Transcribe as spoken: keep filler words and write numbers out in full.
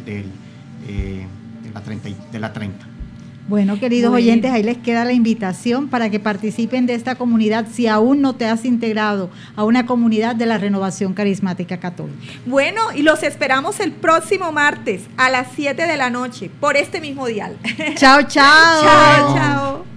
del, eh, de, la treinta, de la treinta. Bueno, queridos Bueno. oyentes, ahí les queda la invitación para que participen de esta comunidad si aún no te has integrado a una comunidad de la Renovación Carismática Católica. Bueno, y los esperamos el próximo martes a las siete de la noche por este mismo dial. Chao, chao. Chao, chao.